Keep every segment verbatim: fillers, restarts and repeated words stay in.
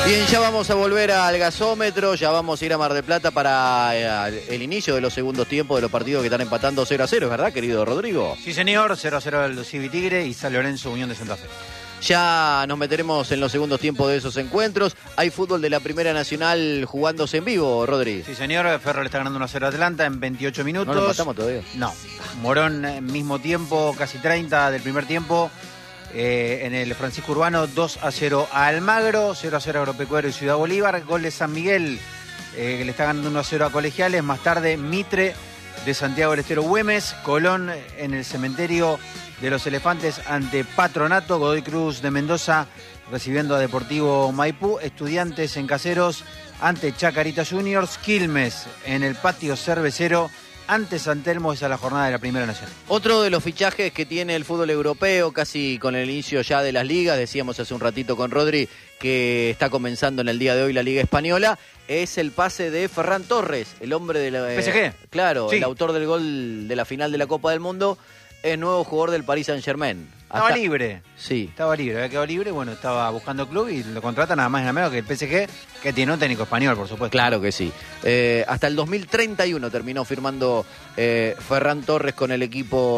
Bien, ya vamos a volver al gasómetro, ya vamos a ir a Mar del Plata para eh, el inicio de los segundos tiempos de los partidos que están empatando cero a cero, ¿verdad, querido Rodrigo? Sí, señor, cero a cero el Civi Tigre y San Lorenzo Unión de Santa Fe. Ya nos meteremos en los segundos tiempos de esos encuentros. Hay fútbol de la Primera Nacional jugándose en vivo, Rodri. Sí, señor, Ferro le está ganando uno a cero a Atlanta en veintiocho minutos. ¿No lo empatamos todavía? No, Morón, mismo tiempo, casi treinta del primer tiempo. Eh, en el Francisco Urbano, dos a cero a Almagro, cero a cero a Agropecuario y Ciudad Bolívar. Gol de San Miguel, eh, que le está ganando uno a cero a Colegiales. Más tarde, Mitre de Santiago del Estero Güemes. Colón en el Cementerio de los Elefantes ante Patronato. Godoy Cruz de Mendoza recibiendo a Deportivo Maipú. Estudiantes en Caseros ante Chacarita Juniors. Quilmes en el Patio Cervecero ante San Telmo. Esa es la jornada de la Primera Nacional. Otro de los fichajes que tiene el fútbol europeo, casi con el inicio ya de las ligas, decíamos hace un ratito con Rodri que está comenzando en el día de hoy la Liga Española, es el pase de Ferran Torres, el hombre de la... ¿P S G? Claro, Sí. El autor del gol de la final de la Copa del Mundo, es nuevo jugador del Paris Saint-Germain. Estaba Hasta... libre. Sí. Estaba libre, había quedado libre, bueno, estaba buscando club y lo contrata nada más y nada menos que el P S G, que tiene un técnico español, por supuesto. Claro que sí. Eh, hasta el dos mil treinta y uno terminó firmando eh, Ferran Torres con el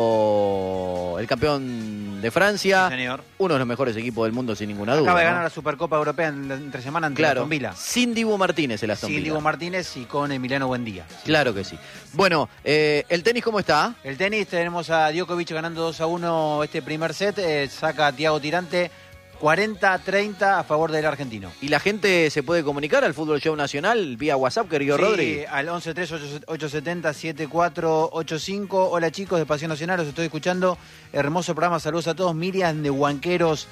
equipo, el campeón de Francia. Sí, señor. Uno de los mejores equipos del mundo, sin ninguna duda. Acaba de ¿no? ganar la Supercopa Europea en, entre semana ante Claro, Aston Villa. sin Dibu Martínez el Aston Sí, Villa. Diego Martínez y con Emiliano Buendía. Sí. Claro que sí. Bueno, eh, ¿el tenis cómo está? El tenis, tenemos a Djokovic ganando dos a uno este primer set, eh, saca a Thiago Tirante cuarenta a treinta a favor del argentino. ¿Y la gente se puede comunicar al Fútbol Show Nacional vía WhatsApp, querido Sí, Rodri? al once tres ocho siete cero siete cuatro ocho cinco. Hola chicos de Pasión Nacional, los estoy escuchando. Hermoso programa, saludos a todos. Miriam de Huanqueros,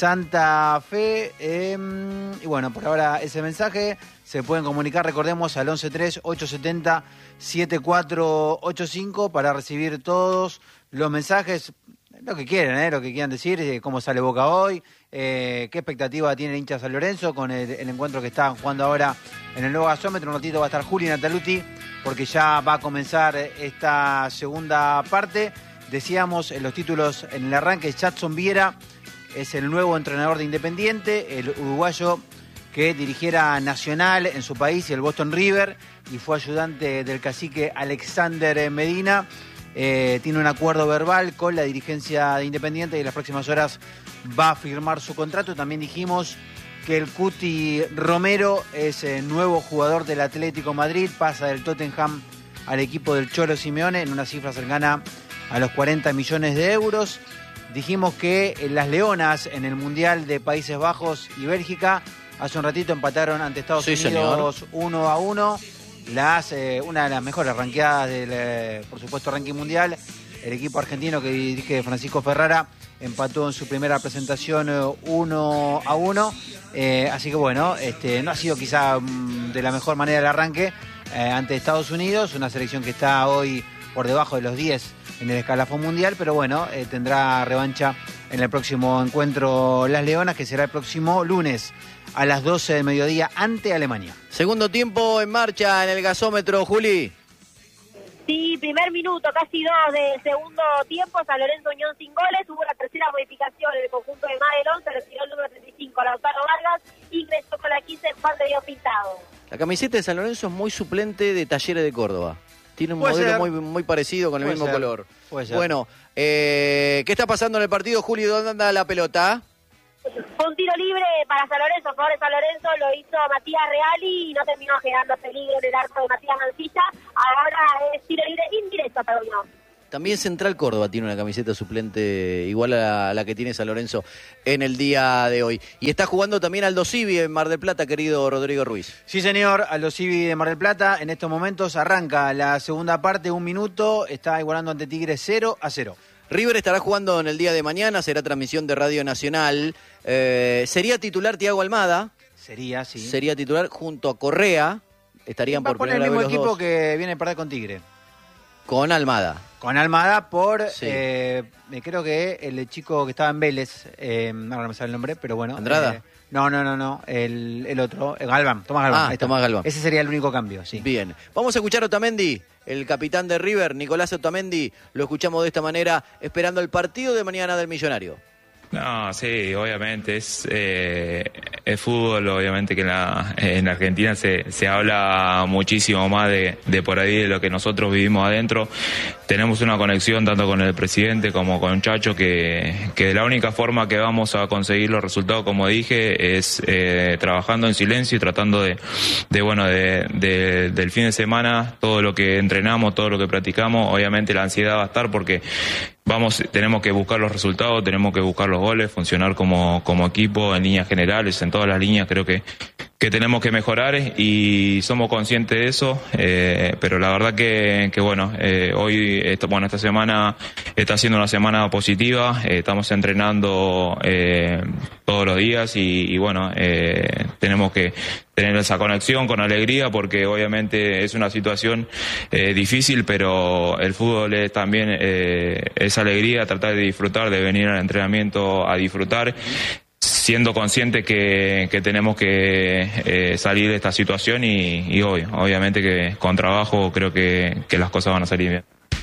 Santa Fe. Eh, y bueno, por ahora ese mensaje se pueden comunicar, recordemos, al once tres ocho siete cero siete cuatro ocho cinco para recibir todos los mensajes. Lo que quieran, ¿eh? Lo que quieran decir, eh, cómo sale Boca hoy, eh, qué expectativa tiene el hincha San Lorenzo con el, el encuentro que están jugando ahora en el nuevo gasómetro. Un ratito va a estar Juli Nataluti porque ya va a comenzar esta segunda parte. Decíamos en los títulos en el arranque, Jadson Viera es el nuevo entrenador de Independiente, el uruguayo que dirigiera Nacional en su país y el Boston River y fue ayudante del cacique Alexander Medina. Eh, tiene un acuerdo verbal con la dirigencia de Independiente y en las próximas horas va a firmar su contrato. También dijimos que el Cuti Romero es el nuevo jugador del Atlético Madrid, pasa del Tottenham al equipo del Cholo Simeone en una cifra cercana a los cuarenta millones de euros. Dijimos que las Leonas en el Mundial de Países Bajos y Bélgica hace un ratito empataron ante Estados Sí, Unidos uno a uno. Las, eh, una de las mejores ranqueadas del, eh, por supuesto, ranking mundial. El equipo argentino que dirige Francisco Ferrara empató en su primera presentación eh, uno a uno. Eh, así que bueno, este, no ha sido quizá mm, de la mejor manera el arranque eh, ante Estados Unidos, una selección que está hoy por debajo de los diez en el escalafón mundial, pero bueno, eh, tendrá revancha en el próximo encuentro Las Leonas, que será el próximo lunes a las doce del mediodía ante Alemania. Segundo tiempo en marcha en el gasómetro, Juli. Sí, primer minuto, casi dos de segundo tiempo, San Lorenzo Unión sin goles, hubo la tercera modificación en el conjunto de Madelón, se retiró el número treinta y cinco, Lautaro Vargas, ingresó con la quince en Juan de Dios Pintado. La camiseta de San Lorenzo es muy suplente de Talleres de Córdoba. Tiene un Puede modelo ser. muy, muy parecido con el Puede mismo ser. color. Puede ser. Bueno, eh, ¿qué está pasando en el partido, Juli? ¿Dónde anda la pelota? Fue un tiro libre para San Lorenzo, a favor de San Lorenzo, lo hizo Matías Reali y no terminó generando peligro en el arco de Matías Mancilla. Ahora es tiro libre indirecto para Unión. También Central Córdoba tiene una camiseta suplente igual a la, a la que tiene San Lorenzo en el día de hoy. Y está jugando también Aldo Civi en Mar del Plata, querido Rodrigo Ruiz. Sí, señor, Aldo Civi de Mar del Plata. En estos momentos arranca la segunda parte, un minuto, está igualando ante Tigre cero a cero. River estará jugando en el día de mañana, será transmisión de Radio Nacional. Eh, sería titular Thiago Almada. Sería, sí. Sería titular junto a Correa. Estarían Va a por poner el primera mismo vez los equipo dos. que viene a perder con Tigre. Con Almada. Con Almada por, Sí. eh, creo que el chico que estaba en Vélez, eh, ahora no me sale el nombre, pero bueno. ¿Andrada? Eh, no, no, no, no, el, el otro, eh, Galván, Tomás Galván. Ah, ahí está. Tomás Galván. Ese sería el único cambio, sí. Bien. Vamos a escuchar a Otamendi, el capitán de River, Nicolás Otamendi. Lo escuchamos de esta manera, esperando el partido de mañana del Millonario. No, sí, obviamente es eh, el fútbol, obviamente que en la, en Argentina se, se habla muchísimo más de, de por ahí de lo que nosotros vivimos adentro. Tenemos una conexión tanto con el presidente como con Chacho que, que la única forma que vamos a conseguir los resultados, como dije, es eh, trabajando en silencio y tratando de, de bueno, de, de, del fin de semana, todo lo que entrenamos, todo lo que practicamos, obviamente la ansiedad va a estar porque vamos, tenemos que buscar los resultados, tenemos que buscar los goles, funcionar como, como equipo en líneas generales, en todas las líneas creo que, que tenemos que mejorar y somos conscientes de eso, eh, pero la verdad que, que bueno, eh, hoy, esto, bueno, esta semana está siendo una semana positiva, eh, estamos entrenando eh, todos los días y, y bueno, eh, tenemos que tener esa conexión con alegría porque obviamente es una situación eh, difícil, pero el fútbol es también eh, es alegría, tratar de disfrutar, de venir al entrenamiento a disfrutar, siendo consciente que, que tenemos que eh, salir de esta situación y, y hoy, obviamente que con trabajo creo que, que las cosas van a salir bien.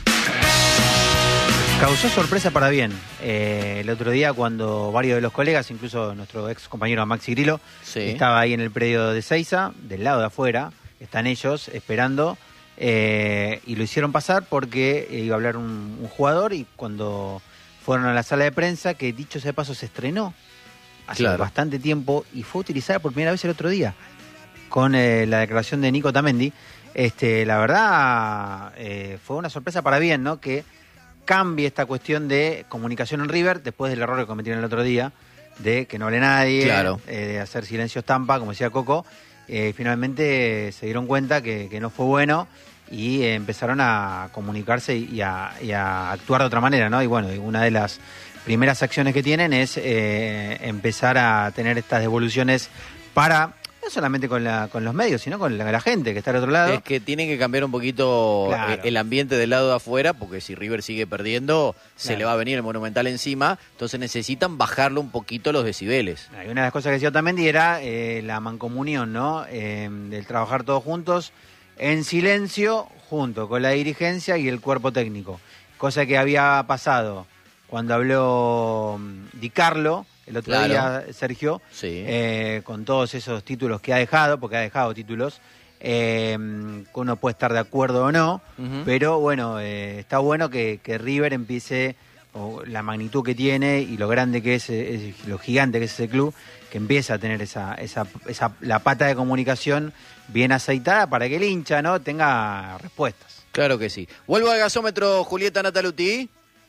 Causó sorpresa para bien. Eh, el otro día cuando varios de los colegas, incluso nuestro ex compañero Maxi Grillo, Sí. estaba ahí en el predio de Seiza, del lado de afuera, están ellos esperando, eh, y lo hicieron pasar porque iba a hablar un, un jugador y cuando fueron a la sala de prensa, que dicho sea de paso se estrenó hace Claro. bastante tiempo y fue utilizada por primera vez el otro día con eh, la declaración de Nico Tamendi. Este, la verdad eh, fue una sorpresa para bien, ¿no? Que cambie esta cuestión de comunicación en River después del error que cometieron el otro día de que no hable nadie, Claro. eh, de hacer silencio estampa, como decía Coco. Eh, finalmente eh, se dieron cuenta que, que no fue bueno y eh, empezaron a comunicarse y a, y a actuar de otra manera, ¿no? Y bueno, una de las primeras acciones que tienen es eh, empezar a tener estas devoluciones para, no solamente con, la, con los medios, sino con la, la gente que está al otro lado. Es que tiene que cambiar un poquito Claro. eh, el ambiente del lado de afuera, porque si River sigue perdiendo, se Claro. le va a venir el Monumental encima, entonces necesitan bajarle un poquito los decibeles. Y una de las cosas que decía Otamendi era eh, la mancomunión, ¿no? Eh, del trabajar todos juntos, en silencio, junto con la dirigencia y el cuerpo técnico. Cosa que había pasado cuando habló mm, Di Carlo, el otro Claro. día, Sergio, Sí. eh, con todos esos títulos que ha dejado, porque ha dejado títulos, eh, que uno puede estar de acuerdo o no, Ujú. pero bueno, eh, está bueno que, que River empiece, o la magnitud que tiene y lo grande que es, es lo gigante que es ese club, que empieza a tener esa, esa, esa la pata de comunicación bien aceitada para que el hincha, ¿no?, tenga respuestas. Claro que sí. Vuelvo al gasómetro, Julieta Nataluti.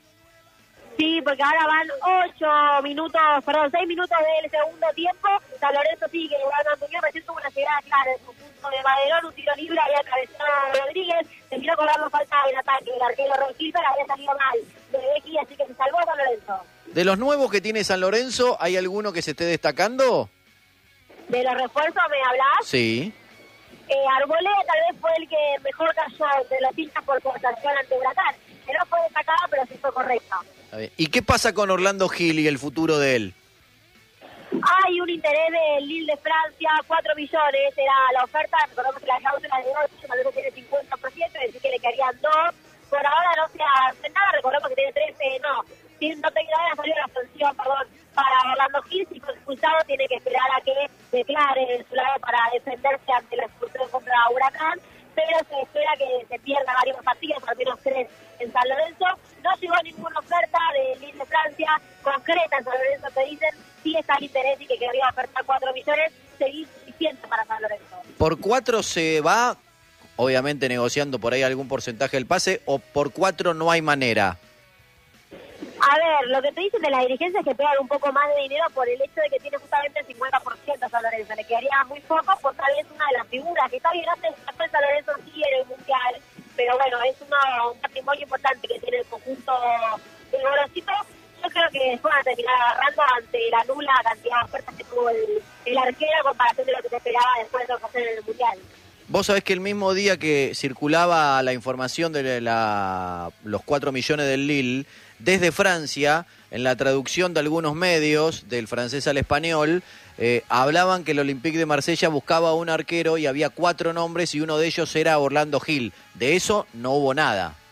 Sí, porque ahora van ocho minutos, perdón, seis minutos del segundo tiempo. San Lorenzo sigue jugando a Antonio, recién tuvo una llegada clara en su punto de Maderón, un tiro libre, había atravesado Rodríguez, terminó cobrando falta en ataque. El arquero Ron Silver había salido mal de Becky, así que se salvó San Lorenzo. De los nuevos que tiene San Lorenzo, ¿hay alguno que se esté destacando? De los refuerzos, ¿me hablás? Sí. Eh, Arboleda tal vez fue el que mejor cayó de los hinchas por su actuación ante Huracán. Que no fue destacada, pero sí fue correcta. A ver, ¿y qué pasa con Orlando Gil y el futuro de él? Hay un interés del Lille de Francia, cuatro millones era la oferta, recordemos que la cláusula de ocho, tal vez tiene cincuenta por ciento, es decir que le quedarían dos. Por ahora no se hace nada, recordemos que tiene trece, no, tiene, no tengo nada, salió la sanción, perdón, para Orlando Gil, si fue expulsado tiene que esperar a que declare en su lado para defenderse ante la expulsión contra Huracán, pero se espera que se pierda varios partidos, al menos tres en San Lorenzo. No llegó ninguna oferta de Lille de Francia concreta en San Lorenzo, te dicen, sí está el interés y que querría ofertar cuatro millones, sería suficiente para San Lorenzo. ¿Por cuatro se va, obviamente negociando por ahí algún porcentaje del pase, o por cuatro no hay manera? A ver, lo que te dicen de la dirigencia es que pegan un poco más de dinero por el hecho de que tiene justamente el cincuenta por ciento San Lorenzo. Le quedaría muy poco por tal vez una de las figuras, que está bien, no sé, San Lorenzo sí en el Mundial, pero bueno, es una, un patrimonio importante que tiene el conjunto del Gorosito. Yo creo que después van a terminar agarrando ante la nula cantidad de ofertas que tuvo el, el arquero a comparación de lo que se esperaba después de lo que hacer en el Mundial. Vos sabés que el mismo día que circulaba la información de la, los cuatro millones del Lille, desde Francia, en la traducción de algunos medios, del francés al español, eh, hablaban que el Olympique de Marsella buscaba un arquero y había cuatro nombres y uno de ellos era Orlando Gil. De eso no hubo nada.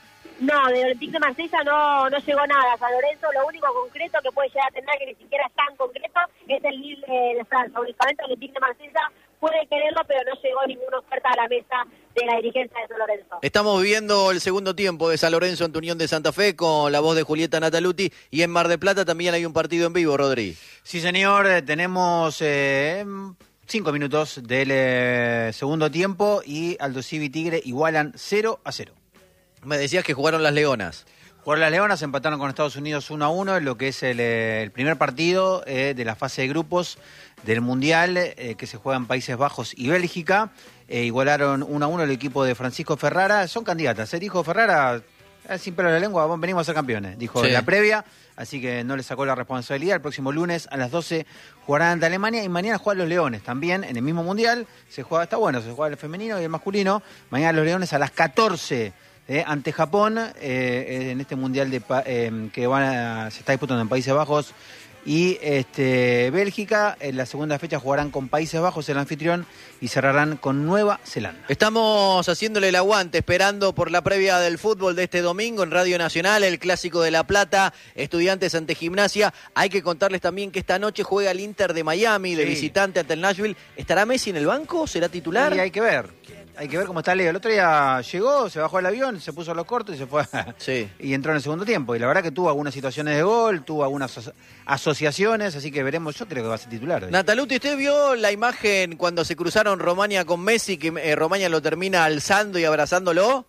No, de Olympique de Marsella no, no llegó nada. San Lorenzo, lo único concreto que puede llegar a tener, que ni siquiera es tan concreto, es el Lille de, de Francia. Únicamente Olympique de Marsella puede quererlo, pero no llegó ninguna oferta a la mesa de la dirigencia de San Lorenzo. Estamos viendo el segundo tiempo de San Lorenzo ante Unión de Santa Fe con la voz de Julieta Nataluti, y en Mar del Plata también hay un partido en vivo, Rodri. Sí, señor, tenemos eh, cinco minutos del eh, segundo tiempo y Aldo Civi y Tigre igualan cero a cero. Me decías que jugaron las Leonas. Jugaron las Leonas, empataron con Estados Unidos uno a uno en lo que es el, el primer partido eh, de la fase de grupos del Mundial eh, que se juega en Países Bajos y Bélgica. Eh, igualaron uno a uno el equipo de Francisco Ferrara. Son candidatas, ¿eh? Dijo Ferrara, eh, sin pelo en la lengua, venimos a ser campeones, dijo sí. en la previa. Así que no le sacó la responsabilidad. El próximo lunes a las doce jugarán ante Alemania y mañana juegan los Leones también en el mismo Mundial. Se juega, está bueno, se juega el femenino y el masculino. Mañana los Leones a las catorce. Eh, ante Japón, eh, en este mundial de eh, que van a, se está disputando en Países Bajos y este, Bélgica. En la segunda fecha jugarán con Países Bajos, el anfitrión, y cerrarán con Nueva Zelanda. Estamos haciéndole el aguante, esperando por la previa del fútbol de este domingo en Radio Nacional, el Clásico de La Plata, Estudiantes ante Gimnasia. Hay que contarles también que esta noche juega el Inter de Miami, de sí. visitante ante el Nashville. ¿Estará Messi en el banco? ¿Será titular? Y hay que ver. Hay que ver cómo está Leo. El otro día llegó, se bajó del avión, se puso los cortos y se fue. Sí. Y entró en el segundo tiempo. Y la verdad que tuvo algunas situaciones de gol, tuvo algunas aso- asociaciones, así que veremos. Yo creo que va a ser titular. Nataluti, ¿usted vio la imagen cuando se cruzaron Romania con Messi, que eh, Romania lo termina alzando y abrazándolo?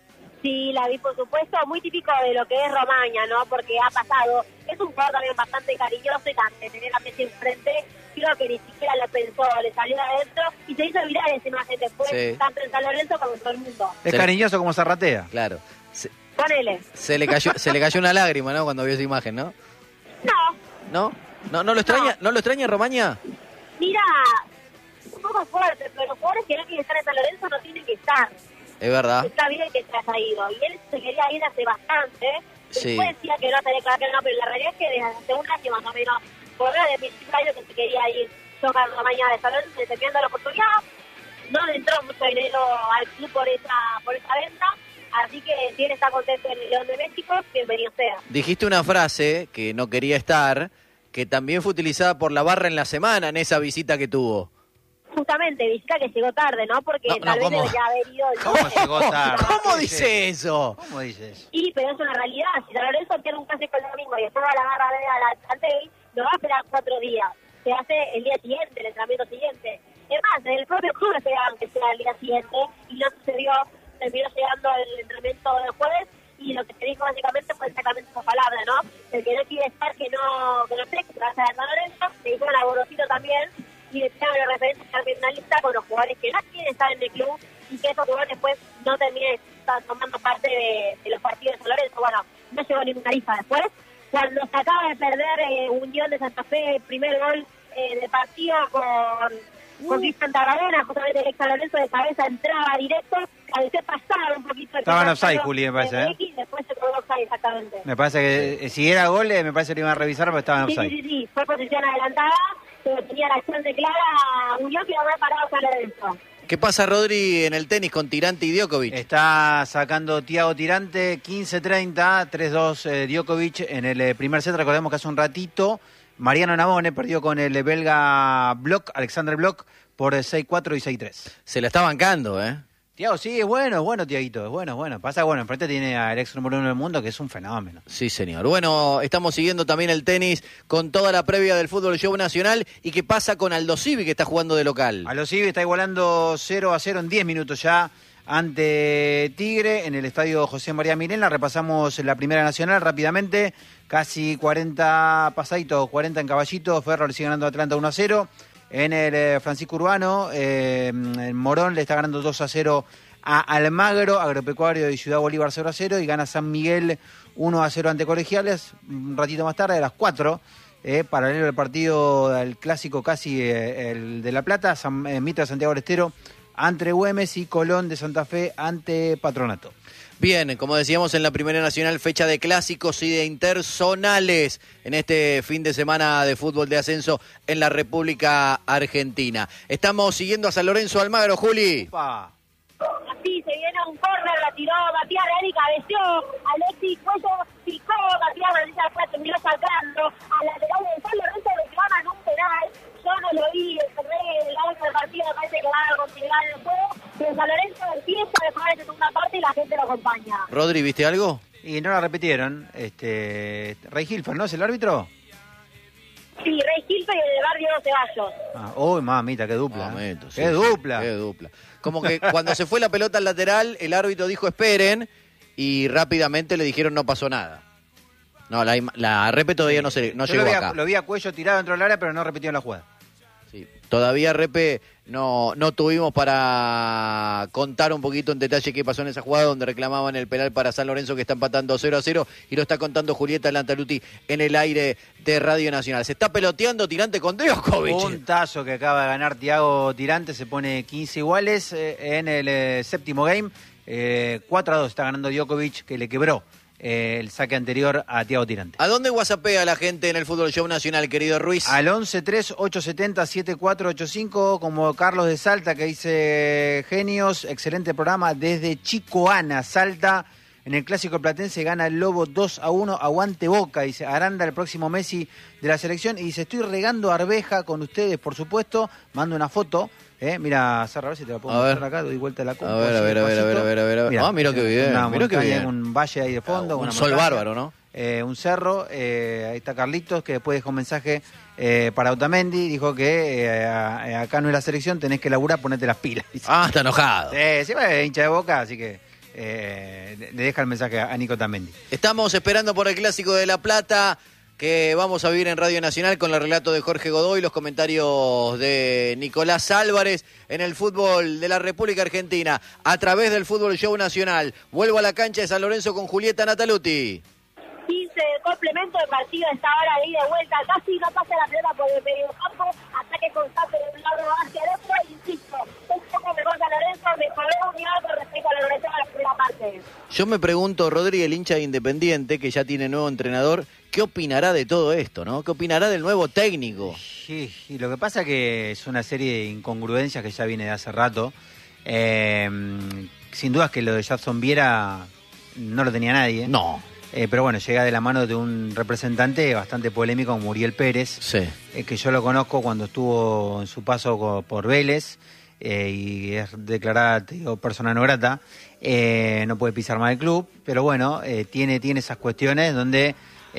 Sí, la vi, por supuesto, muy típico de lo que es Romaña, ¿no? Porque ha pasado, es un jugador también bastante cariñoso y también tener a Messi enfrente, creo que ni siquiera lo pensó, le salió de adentro y se hizo viral esa imagen después, Sí. tanto en San Lorenzo como en todo el mundo. Es Se- cariñoso como Zarratea. Claro. Se, Ponele. se le cayó, se le cayó una lágrima, ¿no? Cuando vio esa imagen, ¿no? No, ¿No? ¿No, no lo extraña? ¿No lo extraña Romania? mira, un poco fuerte, pero los jugadores que no quieren estar en San Lorenzo no tienen que estar. Es verdad. Está bien que se haya ido, y él se quería ir hace bastante. Sí. Después decía que no, tenía que no, pero la realidad es que desde hace un año más o menos, por desde el principio de año que se quería ir, tocar la mañana de San Lorenzo, se terminando la oportunidad. No le entró mucho dinero al club por esa, por esa venta, así que si él está contento en el León de México, bienvenido sea. Dijiste una frase que no quería estar, que también fue utilizada por la barra en la semana en esa visita que tuvo. Justamente, visita que llegó tarde, ¿no? Porque No, no, tal vez ¿cómo? debería haber ido el ¿Cómo llegó tarde? ¿Cómo dice eso? ¿Cómo dices? Sí, pero es una realidad. Si San Lorenzo tiene un clásico el domingo y después va a la barra de la Antel, no va a esperar cuatro días. Se hace el día siguiente, el entrenamiento siguiente. Es más, en el propio club esperaban que sea el día siguiente y no sucedió. Terminó llegando el entrenamiento del jueves y lo que se dijo básicamente fue exactamente esa palabra, ¿no? El que no quiere estar, que no, que no esté, que se vaya a San Lorenzo. Le dijeron a Borosito también y le tiraron la referencia a estar en una lista con los jugadores que no quieren estar en el club y que esos jugadores después no terminen tomando parte de, de los partidos de San Lorenzo. Bueno, no llegó ninguna lista después. Cuando se acaba de perder eh, Unión de Santa Fe, el primer gol eh, de partido con, con Cristian Tarragona, justamente el ex San Lorenzo de cabeza entraba directo, cabecé pasaba un poquito. Estaba en offside, Juli, me parece, ¿eh? Y después se coló offside, exactamente. Me parece que eh, si era gol, eh, me parece que lo iban a revisar, pero estaba en Sí, offside. sí, sí, sí, fue posición adelantada, pero tenía la chance clara Unión que no había parado San Lorenzo. ¿Qué pasa, Rodri, en el tenis con Tirante y Djokovic? Está sacando Thiago Tirante, quince treinta, tres dos eh, Djokovic en el eh, primer set. Recordemos que hace un ratito Mariano Navone perdió con el eh, belga Bloch, Alexander Bloch, por eh, seis cuatro y seis tres. Se la está bancando, ¿eh? Thiago, sí, es bueno, es bueno, Thiaguito, es bueno, es bueno. Pasa, bueno, enfrente tiene al ex número uno del mundo, que es un fenómeno. Sí, señor. Bueno, estamos siguiendo también el tenis con toda la previa del fútbol show nacional. ¿Y qué pasa con Aldo Civi, que está jugando de local? Aldo Civi está igualando cero a cero en diez minutos ya ante Tigre en el estadio José María Mirena. Repasamos la primera nacional rápidamente. Casi cuarenta pasaditos, cuarenta en Caballito. Ferro le sigue ganando a Atlanta uno a cero. En el eh, Francisco Urbano, eh, el Morón le está ganando dos a cero a Almagro, Agropecuario de Ciudad Bolívar cero a cero, y gana San Miguel uno a cero ante Colegiales. Un ratito más tarde, a las cuatro, eh, paralelo al partido del clásico casi eh, el de La Plata, San, eh, Mitra de Santiago del Estero ante Güemes y Colón de Santa Fe ante Patronato. Bien, como decíamos en la Primera Nacional, fecha de clásicos y de interzonales en este fin de semana de fútbol de ascenso en la República Argentina. Estamos siguiendo a San Lorenzo Almagro, Juli. Opa. Sí, se viene un córner, la tiró Matías Real y cabeció. Alexis Cuello picó, Matías Real después terminó sacando. A lateral de San Lorenzo reclaman un penal. Yo no lo vi, el largo del partido me parece que van a continuar el juego. Pero San Lorenzo empieza a jugar en segunda parte y la gente lo acompaña. Rodri, ¿viste algo? Y no la repitieron. Este, Ray Hilfer, ¿no es el árbitro? Sí, Rey Hilfer y el de Barrio Ceballos. Ah, uy, mamita, qué dupla. Momento, ¿eh? sí, qué sí, dupla. Qué dupla. Como que cuando se fue la pelota al lateral, el árbitro dijo esperen y rápidamente le dijeron no pasó nada. No, la, la Repe todavía no, se, no Yo llegó lo vi, acá. a, lo vi a Cuello tirado dentro del área, pero no repitieron la jugada. Sí, todavía Repe no, no tuvimos para contar un poquito en detalle qué pasó en esa jugada donde reclamaban el penal para San Lorenzo que está empatando cero a cero y lo está contando Julieta Lantaluti en el aire de Radio Nacional. Se está peloteando Tirante con Djokovic. Puntazo que acaba de ganar Thiago Tirante, se pone quince iguales eh, en el eh, séptimo game. Eh, cuatro a dos está ganando Djokovic, que le quebró eh, el saque anterior a Thiago Tirante. ¿A dónde whatsappea la gente en el Fútbol Show Nacional, querido Ruiz? Al once tres ocho siete cero siete cuatro ocho cinco, como Carlos de Salta, que dice: genios, excelente programa desde Chicoana, Salta. En el Clásico Platense gana el Lobo dos a uno, aguante Boca, dice Aranda, el próximo Messi de la selección. Y dice: estoy regando arveja con ustedes, por supuesto. Mando una foto. Eh, mira, Sarra, a ver si te la puedo A mostrar ver. acá, doy vuelta a la compu. A ver, a ver, a ver, a ver, a ver, a ver, a ver. Mirá, Ah, mira qué bien, una mira qué montaña, bien. un valle ahí de fondo. Un una sol montaña, bárbaro, ¿no? eh, un cerro, eh, ahí está Carlitos, que después dejó un mensaje eh, para Otamendi, dijo que eh, a- acá no es la selección, tenés que laburar, ponete las pilas. Dice. Ah, está enojado. Eh, sí, bueno, hincha de Boca, así que eh, le le deja el mensaje a Nico Otamendi. Estamos esperando por el Clásico de La Plata, que vamos a vivir en Radio Nacional con el relato de Jorge Godoy, los comentarios de Nicolás Álvarez en el fútbol de la República Argentina, a través del Fútbol Show Nacional. Vuelvo a la cancha de San Lorenzo con Julieta Nataluti. quince de complemento de partido esta hora de ida y vuelta. Casi no pasa la pelota por el medio campo. Ataque constante de un lado hacia el otro. Insisto, un poco mejor San Lorenzo, mejoró un nivel con respecto a la Lorenzo en la primera parte. Yo me pregunto, Rodri, el hincha de Independiente, que ya tiene nuevo entrenador, ¿qué opinará de todo esto, no? ¿Qué opinará del nuevo técnico? Sí, y lo que pasa que es una serie de incongruencias que ya viene de hace rato. Eh, sin duda es que lo de Jackson Viera no lo tenía nadie. No. Eh, pero bueno, llega de la mano de un representante bastante polémico como Muriel Pérez, Sí. eh, que yo lo conozco cuando estuvo en su paso co- por Vélez eh, y es declarada, te digo, persona no grata. Eh, no puede pisar más el club, pero bueno, eh, tiene, tiene esas cuestiones donde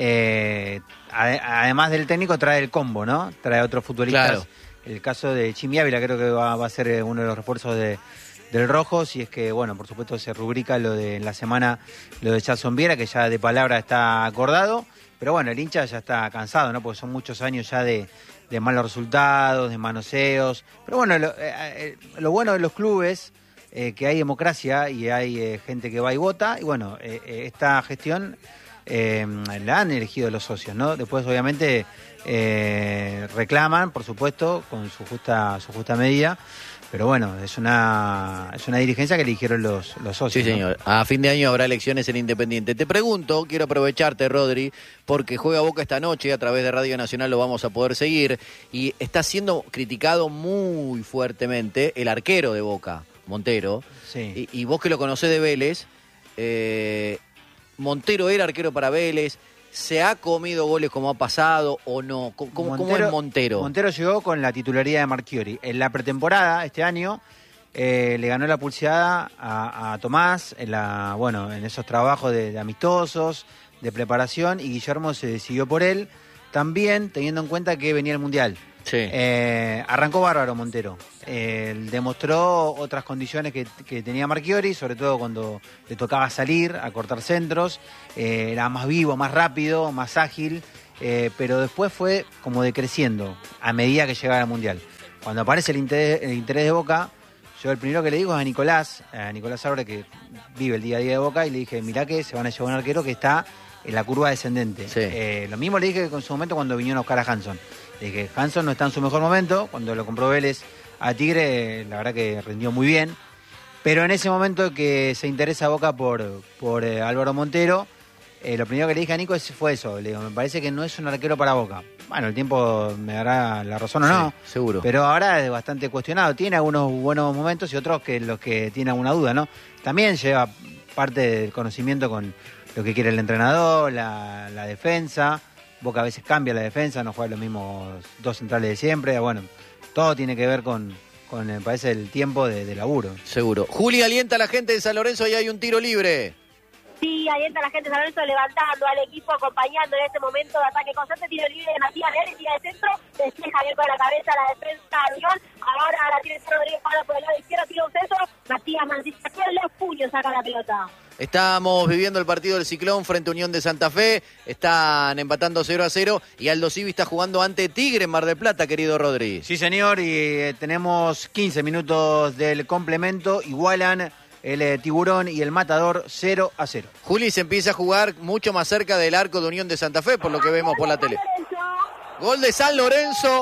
eh, ade- además del técnico trae el combo, ¿no? Trae otros futbolistas. Claro. El caso de Chimi Ávila creo que va, va a ser eh, uno de los refuerzos de, del Rojo, si es que, bueno, por supuesto se rubrica lo de en la semana, lo de Jackson Viera, que ya de palabra está acordado, pero bueno, el hincha ya está cansado, ¿no? Porque son muchos años ya de, de malos resultados, de manoseos, pero bueno, lo, eh, eh, lo bueno de los clubes, eh, que hay democracia y hay eh, gente que va y vota, y bueno, eh, eh, esta gestión eh, la han elegido los socios, ¿no? Después, obviamente, eh, reclaman, por supuesto, con su justa, su justa medida, pero bueno, es una es una dirigencia que eligieron los, los socios. Sí, ¿no? señor. A fin de año habrá elecciones en Independiente. Te pregunto, quiero aprovecharte, Rodri, porque juega Boca esta noche, a través de Radio Nacional lo vamos a poder seguir, y está siendo criticado muy fuertemente el arquero de Boca, Montero. Sí. Y, y vos que lo conocés de Vélez, eh, Montero era arquero para Vélez, ¿se ha comido goles como ha pasado o no? ¿Cómo, cómo- cómo es Montero? Montero llegó con la titularidad de Marchiori. En la pretemporada, este año, eh, le ganó la pulseada a, a Tomás, en la, bueno, en esos trabajos de, de amistosos, de preparación, y Guillermo se decidió por él, también teniendo en cuenta que venía el Mundial. Sí. Eh, arrancó bárbaro Montero. Eh, demostró otras condiciones que, que tenía Marchiori, sobre todo cuando le tocaba salir a cortar centros. Eh, era más vivo, más rápido, más ágil, eh, pero después fue como decreciendo a medida que llegaba al Mundial. Cuando aparece el interés, el interés de Boca, yo el primero que le digo es a Nicolás, a Nicolás Álvarez, que vive el día a día de Boca, y le dije, mirá que se van a llevar un arquero que está en la curva descendente. Sí. Eh, lo mismo le dije en su momento cuando vinieron a buscar a Hanson. Le dije, Hanson no está en su mejor momento, cuando lo compró Vélez a Tigre, la verdad que rindió muy bien, pero en ese momento que se interesa Boca por, por eh, Álvaro Montero, eh, lo primero que le dije a Nico es, fue eso. Le digo, me parece que no es un arquero para Boca. Bueno, el tiempo me dará la razón o Sí, no. seguro. Pero ahora es bastante cuestionado. Tiene algunos buenos momentos y otros que los que tienen alguna duda, ¿no? También lleva parte del conocimiento con lo que quiere el entrenador, la, la defensa. Boca a veces cambia la defensa, no juega los mismos dos centrales de siempre. Bueno, todo tiene que ver con, con me parece, el tiempo de, de laburo. Seguro. Juli, alienta a la gente de San Lorenzo y hay un tiro libre. Sí, ahí entra la gente de San Lorenzo levantando al equipo, acompañando en este momento de ataque constante. Tiro libre de Matías Vélez, tira de centro, despeja bien con la cabeza la defensa de Unión. Ahora la tiene Rodríguez para por el lado izquierdo, tira un centro. Matías Mancilla con los puños saca la pelota. Estamos viviendo el partido del Ciclón frente a Unión de Santa Fe. Están empatando cero a cero y Aldo Civi está jugando ante Tigre en Mar del Plata, querido Rodri. Sí, señor, y eh, tenemos quince minutos del complemento. Igualan el eh, Tiburón y el Matador cero a cero. Juli, se empieza a jugar mucho más cerca del arco de Unión de Santa Fe, por lo que vemos por la tele. Gol de San Lorenzo.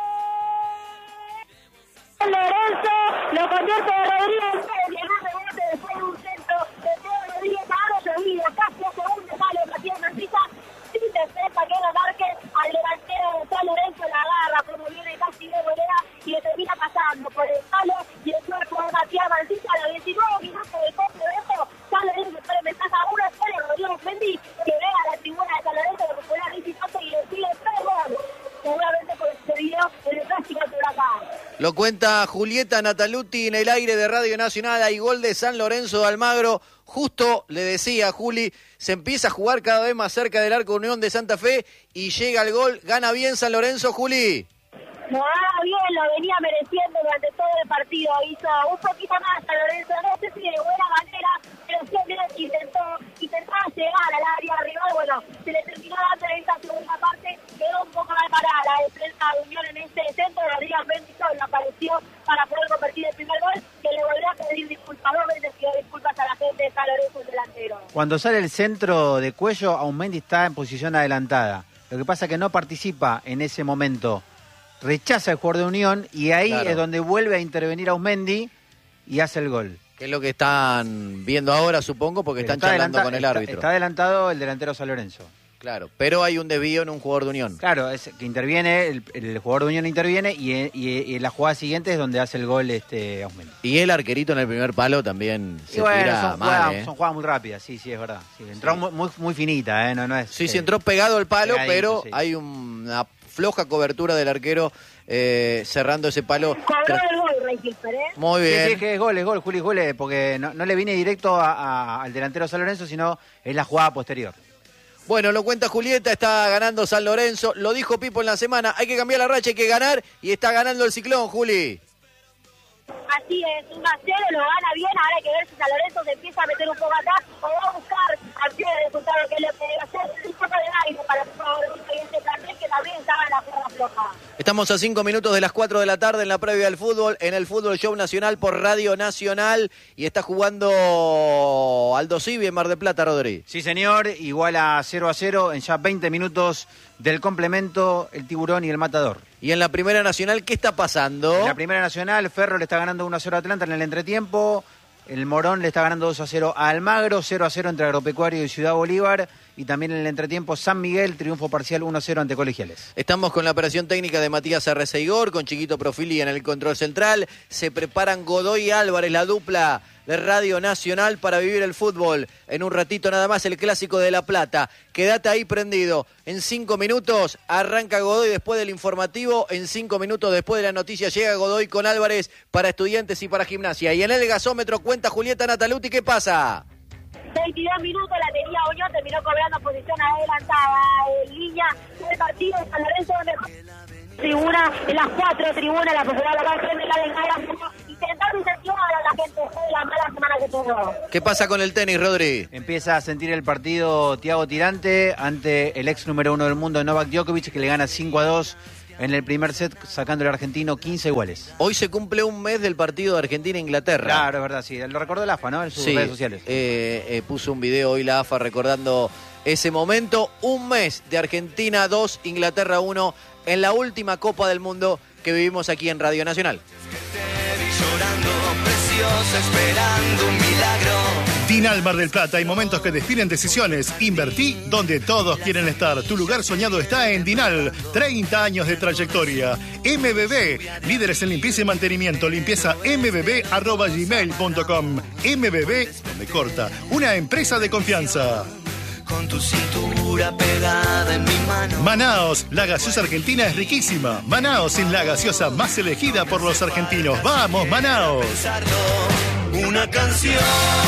San Lorenzo lo convierte de Rodríguez en un rebote después de un centro de Pedro Rodríguez a Aro Llovido, casi a segundo palo de Matías Mancilla, sin defensa que no marque al delantero de San Lorenzo, la agarra como viene casi de volea y le termina pasando por el palo y el cuerpo de Matías Mancilla a los diecinueve minutos del complemento. San Lorenzo pone ventaja uno a cero, Rodríguez Mendy que llega a la tribuna de San Lorenzo de popular visitante y le sigue tres goles, seguramente por este video en el clásico de Huracán. Lo cuenta Julieta Nataluti en el aire de Radio Nacional. Hay gol de San Lorenzo de Almagro. Justo le decía Juli, se empieza a jugar cada vez más cerca del arco Unión de Santa Fe y llega el gol. Gana bien San Lorenzo, Juli. Lo gana bien, lo venía mereciendo durante todo el partido. Hizo un poquito más San Lorenzo, no sé si de buena manera, pero siempre intentó, intentaba llegar al área rival. Bueno, se le terminó dando en esta segunda parte, quedó un poco mal parada la defensa de Unión en este centro. Rodríguez Bendizón apareció para poder convertir el primer gol, que le volvió a pedir disculpas. Dos veces pidió disculpas a la gente de San Lorenzo, el delantero. Cuando sale el centro de Cuello, Aumendi está en posición adelantada. Lo que pasa es que no participa en ese momento. Rechaza el jugador de Unión y ahí Claro. es donde vuelve a intervenir Aumendi y hace el gol. Que es lo que están viendo ahora, supongo, porque están Está charlando adelanta- con el está- árbitro. Está adelantado el delantero San Lorenzo. Claro, pero hay un desvío en un jugador de Unión. Claro, es que interviene, el, el jugador de Unión interviene y, y, y la jugada siguiente es donde hace el gol este Aumendi. Y el arquerito en el primer palo también se Y bueno, tira son, mal, jugadas, ¿eh? son jugadas muy rápidas, sí, sí, es verdad. Sí, entró Sí. Muy, muy, muy finita, ¿eh? No, no es, Sí, eh, sí, entró pegado el palo, pegadito, pero sí. hay una floja cobertura del arquero eh, cerrando ese palo. Cobró el gol, Rey Gilper, ¿eh? Muy Sí, bien. sí, es que es gol, es gol, Juli, es gol, eh, porque no, no le viene directo a- a- al delantero San Lorenzo, sino es la jugada posterior. Bueno, lo cuenta Julieta, está ganando San Lorenzo, lo dijo Pipo en la semana, hay que cambiar la racha, hay que ganar, y está ganando el Ciclón, Juli. Así es, uno a cero, lo gana bien. Ahora hay que ver si San Lorenzo se empieza a meter un poco atrás o va a buscar acciones de resultado, que es lo que debe hacer. Un poco de aire para el favorito y este plantel que también estaba en la cuerda floja. Estamos a cinco minutos de las cuatro de la tarde en la previa del fútbol, en el Fútbol Show Nacional por Radio Nacional, y está jugando Aldo Civi en Mar del Plata, Rodri. Sí, señor, igual a cero a cero en ya veinte minutos del complemento, el Tiburón y el Matador. Y en la Primera Nacional, ¿qué está pasando? En la Primera Nacional, Ferro le está ganando uno a cero a Atlanta en el entretiempo. El Morón le está ganando dos a cero a Almagro, cero a cero entre Agropecuario y Ciudad Bolívar. Y también en el entretiempo, San Miguel, triunfo parcial uno a cero ante Colegiales. Estamos con la operación técnica de Matías Arreceigor, con Chiquito Profili en el control central. Se preparan Godoy y Álvarez, la dupla de Radio Nacional, para vivir el fútbol. En un ratito nada más el Clásico de La Plata. Quédate ahí prendido. En cinco minutos arranca Godoy después del informativo. En cinco minutos después de la noticia llega Godoy con Álvarez para Estudiantes y para Gimnasia. Y en el gasómetro cuenta Julieta Nataluti, ¿qué pasa? veintidós minutos la tenía Unión, terminó cobrando posición adelantada en línea del partido. San Lorenzo mejor tribuna, en las cuatro tribunas, la posibilidad de la frente la descarga, intentando incentivar a la gente después de la mala semana que tuvo. ¿Qué pasa con el tenis, Rodri? Empieza a sentir el partido Thiago Tirante ante el ex número uno del mundo, Novak Djokovic, que le gana cinco a dos en el primer set, sacando al argentino quince iguales. Hoy se cumple un mes del partido de Argentina-Inglaterra. Claro, es verdad, sí. Lo recordó el A F A, ¿no? En sus Sí, redes sociales. eh, eh, puso un video hoy la A F A recordando ese momento. Un mes de Argentina dos, Inglaterra uno en la última Copa del Mundo que vivimos aquí en Radio Nacional. Te vi llorando, preciosa, esperando un milagro. Dinal Mar del Plata, hay momentos que definen decisiones. Invertí donde todos quieren estar. Tu lugar soñado está en Dinal. treinta años de trayectoria. M B B, líderes en limpieza y mantenimiento. Limpieza m b b arroba gmail punto com. M B B, donde corta. Una empresa de confianza. Con tu cintura pegada en mi mano. Manaos, la gaseosa argentina es riquísima. Manaos es la gaseosa más elegida por los argentinos. ¡Vamos, Manaos! Una canción.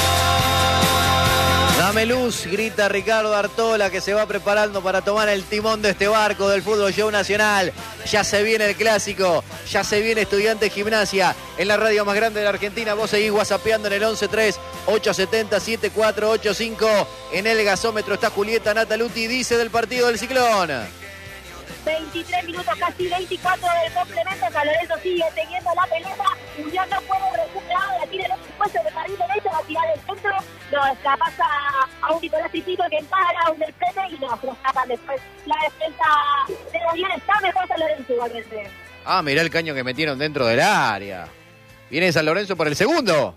Dame luz, grita Ricardo Artola, que se va preparando para tomar el timón de este barco del Fútbol Show Nacional. Ya se viene el clásico, ya se viene Estudiantes Gimnasia en la radio más grande de la Argentina. Vos seguís whatsappeando en el once tres ocho siete cero siete cuatro ocho cinco. En el gasómetro está Julieta Nataluti, dice del partido del Ciclón. veintitrés minutos, casi veinticuatro del complemento. San Lorenzo sigue teniendo la pelota. Julián no puede recuperar, la tira el puesto de carril derecho, va a tirar el centro. No, la pasa a un Nicolás Titito que para un del frente y no, se lo escapan después. La defensa de la Unión está mejor San Lorenzo igualmente. Ah, mirá el caño que metieron dentro del área. Viene San Lorenzo por el segundo.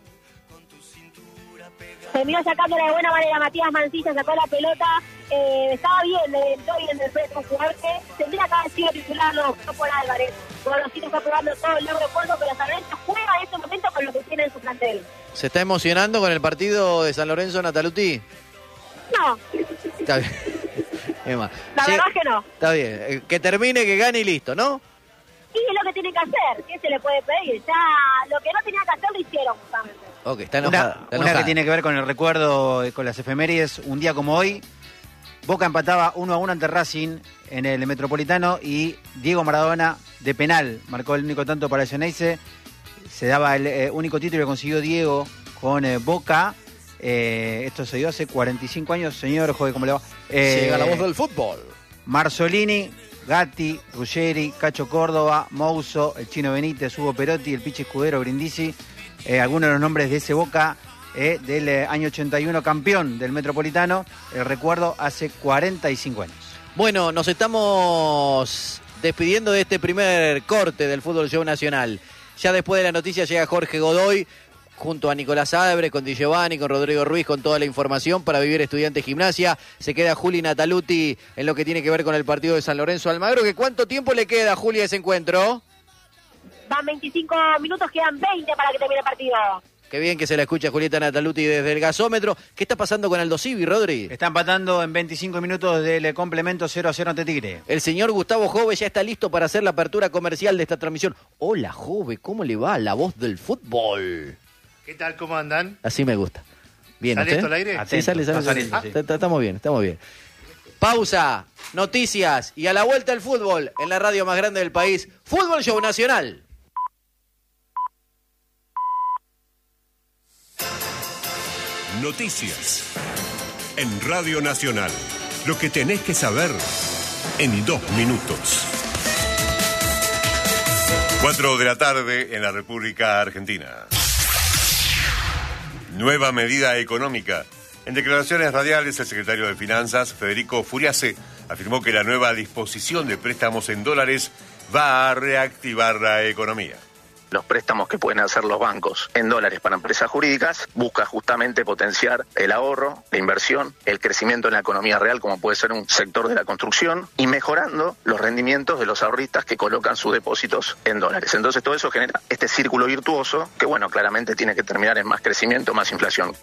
Terminó sacándola de buena manera Matías Mancilla, sacó la pelota. Eh, estaba bien, le entró bien del frente jugarte. Tendría que haber sido titular, no, no por Álvarez. Gorosito está probando todo el logro corto, pero San Lorenzo juega en este momento con lo que tiene en su plantel. ¿Se está emocionando con el partido de San Lorenzo, Nataluti? No. Está bien. Emma. La Sí, verdad es que no. Está bien. Que termine, que gane y listo, ¿no? Y es lo que tiene que hacer. ¿Qué se le puede pedir? Ya lo que no tenía que hacer lo hicieron justamente. Ok, está enojada. Una, está una enojada. que tiene que ver con el recuerdo, con las efemérides. Un día como hoy, Boca empataba uno a uno ante Racing en el Metropolitano y Diego Maradona de penal marcó el único tanto para el Xeneize. Se daba el eh, único título que consiguió Diego con eh, Boca. Eh, esto se dio hace cuarenta y cinco años. Señor, joder, ¿cómo le va? Eh, Llega la voz del fútbol. Marzolini, Gatti, Ruggeri, Cacho Córdoba, Mouso, el Chino Benítez, Hugo Perotti, el Pichi Escudero, Brindisi. Eh, algunos de los nombres de ese Boca eh, del eh, año ochenta y uno, campeón del Metropolitano. El recuerdo hace cuarenta y cinco años. Bueno, nos estamos despidiendo de este primer corte del Fútbol Show Nacional. Ya después de la noticia llega Jorge Godoy junto a Nicolás Ábrez, con Di Giovanni, con Rodrigo Ruiz, con toda la información para vivir Estudiantes Gimnasia. Se queda Juli Nataluti en lo que tiene que ver con el partido de San Lorenzo Almagro. ¿Que ¿Cuánto tiempo le queda, Juli, a ese encuentro? Van veinticinco minutos, quedan veinte para que termine el partido. Qué bien que se la escucha Julieta Nataluti desde el gasómetro. ¿Qué está pasando con Aldo Civi, Rodri? Está empatando en veinticinco minutos del complemento cero a cero ante Tigre. El señor Gustavo Jove ya está listo para hacer la apertura comercial de esta transmisión. Hola, Jove, ¿cómo le va? La voz del fútbol. ¿Qué tal? ¿Cómo andan? Así me gusta. Bien, ¿Sale ¿usted? esto al aire? Atento, Sí, sale, sale. está sale. saliendo, sí. Ah, está- Estamos bien, estamos bien. Pausa, noticias y a la vuelta el fútbol en la radio más grande del país. Fútbol Show Nacional. Noticias en Radio Nacional. Lo que tenés que saber en dos minutos. Cuatro de la tarde en la República Argentina. Nueva medida económica. En declaraciones radiales, el secretario de Finanzas, Federico Furiase, afirmó que la nueva disposición de préstamos en dólares va a reactivar la economía. Los préstamos que pueden hacer los bancos en dólares para empresas jurídicas busca justamente potenciar el ahorro, la inversión, el crecimiento en la economía real, como puede ser un sector de la construcción, y mejorando los rendimientos de los ahorristas que colocan sus depósitos en dólares. Entonces todo eso genera este círculo virtuoso que, bueno, claramente tiene que terminar en más crecimiento, más inflación.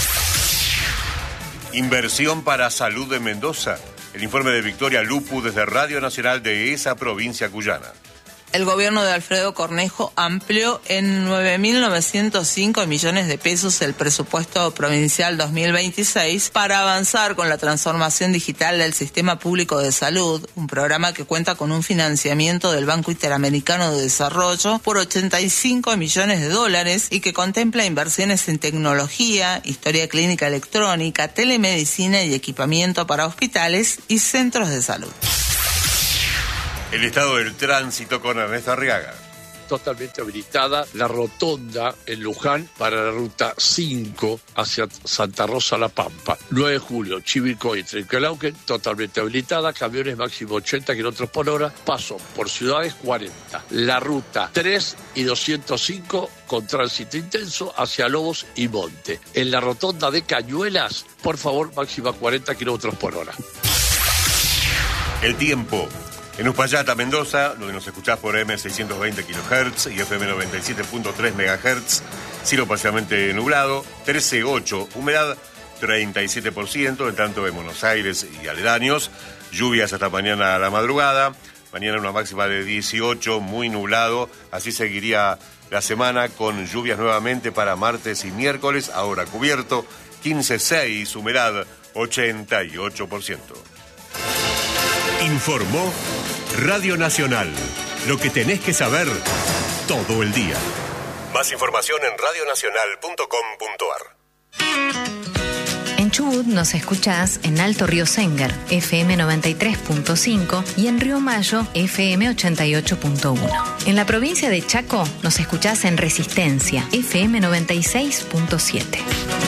Inversión para salud de Mendoza. El informe de Victoria Lupu desde Radio Nacional de esa provincia cuyana. El gobierno de Alfredo Cornejo amplió en nueve mil novecientos cinco millones de pesos el presupuesto provincial dos mil veintiséis para avanzar con la transformación digital del sistema público de salud, un programa que cuenta con un financiamiento del Banco Interamericano de Desarrollo por ochenta y cinco millones de dólares y que contempla inversiones en tecnología, historia clínica electrónica, telemedicina y equipamiento para hospitales y centros de salud. El estado del tránsito con Ernesto Arriaga. totalmente habilitada la rotonda en Luján para la ruta cinco hacia Santa Rosa La Pampa. nueve de julio, Chivilcoy y Trenquelauquen, totalmente habilitada, camiones máximo ochenta kilómetros por hora, paso por ciudades cuarenta. La ruta tres y doscientos cinco con tránsito intenso hacia Lobos y Monte. En la rotonda de Cañuelas, por favor, máxima cuarenta kilómetros por hora. El tiempo. En Uspallata, Mendoza, donde nos escuchás por eme seiscientos veinte kilohertz y efe eme noventa y siete punto tres megahertz, cielo parcialmente nublado, trece coma ocho, humedad treinta y siete por ciento, en tanto en Buenos Aires y aledaños, lluvias hasta mañana a la madrugada, mañana una máxima de dieciocho, muy nublado, así seguiría la semana con lluvias nuevamente para martes y miércoles, ahora cubierto, quince coma seis, humedad ochenta y ocho por ciento. Informó Radio Nacional. Lo que tenés que saber todo el día. Más información en radio nacional punto com punto ar. En Chubut nos escuchás en Alto Río Sénger, efe eme noventa y tres punto cinco y en Río Mayo, efe eme ochenta y ocho punto uno. En la provincia de Chaco nos escuchás en Resistencia, efe eme noventa y seis punto siete.